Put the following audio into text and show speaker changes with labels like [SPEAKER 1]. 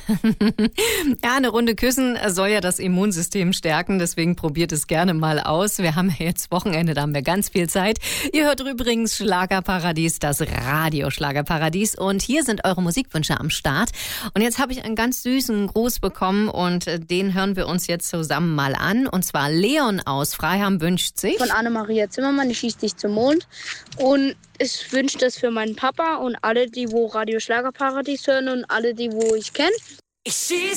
[SPEAKER 1] Ja, eine Runde küssen soll ja das Immunsystem stärken, deswegen probiert es gerne mal aus. Wir haben ja jetzt Wochenende, da haben wir ganz viel Zeit. Ihr hört übrigens Schlagerparadies, das Radio-Schlagerparadies, und hier sind eure Musikwünsche am Start. Und jetzt habe ich einen ganz süßen Gruß bekommen und den hören wir uns jetzt zusammen mal an. Und zwar Leon aus Freiham wünscht sich
[SPEAKER 2] von Annemaria Zimmermann, ich schieß dich zum Mond. Und ich wünsche das für meinen Papa und alle, die wo Radio Schlagerparadies hören und alle, die wo ich kenne.